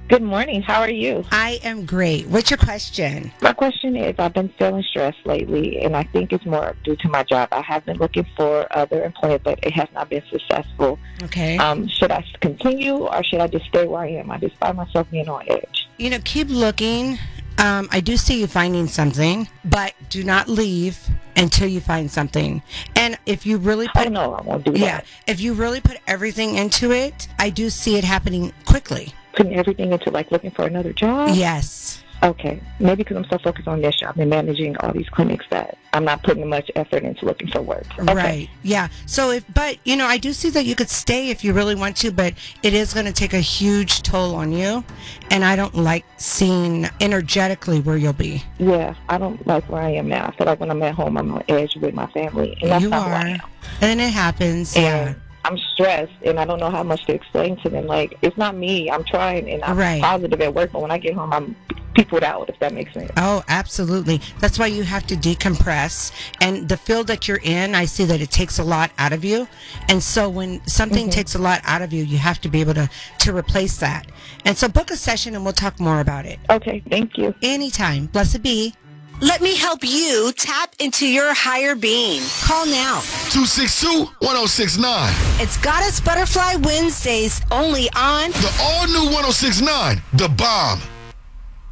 Good morning. How are you? I am great. What's your question? My question is, I've been feeling stressed lately, and I think it's more due to my job. I have been looking for other employment, but it has not been successful. Okay. Should I continue, or should I just stay where I am? I just find myself being on edge. Keep looking. I do see you finding something, but do not leave until you find something. And if you really put, Oh, no, I won't do that. if you really put everything into it, I do see it happening quickly. Putting everything into, looking for another job? Yes. Okay. Maybe because I'm so focused on this job and managing all these clinics that I'm not putting much effort into looking for work. Okay. Right. Yeah. So I do see that you could stay if you really want to, but it is going to take a huge toll on you. And I don't like seeing energetically where you'll be. Yeah, I don't like where I am now. I feel like when I'm at home, I'm on edge with my family. And that's You not who I are. am. And it happens. And I'm stressed, and I don't know how much to explain to them. It's not me. I'm trying, and I'm Right. positive at work, but when I get home, I'm peopled out, if that makes sense. Oh, absolutely. That's why you have to decompress. And the field that you're in, I see that it takes a lot out of you. And so when something takes a lot out of you, you have to be able to replace that. And so book a session and we'll talk more about it. Okay, thank you. Anytime. Blessed be. Let me help you tap into your higher being. Call now. 262-1069. It's Goddess Butterfly Wednesdays only on The all-new 1069, The Bomb.